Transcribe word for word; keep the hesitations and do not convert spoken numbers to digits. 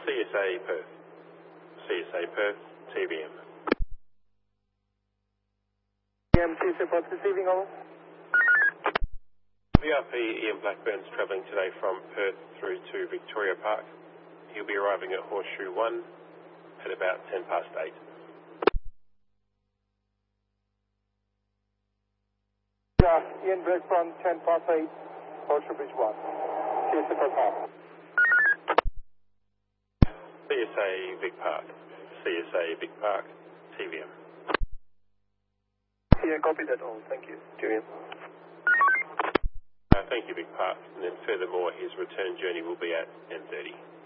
C S A Perth. C S A Perth, T V M. T V M, C S A Perth receiving, over. V R P Ian Blackburn's travelling today from Perth through to Victoria Park. He'll be arriving at Horseshoe one at about ten past eight. Yeah, Ian Blackburn, ten past eight, Horseshoe Bridge one. C S A Perth Park. C S A Vic Park. C S A Vic Park, T V M. Yeah, copy that all. Thank you. T V M. Uh, thank you, Vic Park. And then furthermore, his return journey will be at ten thirty.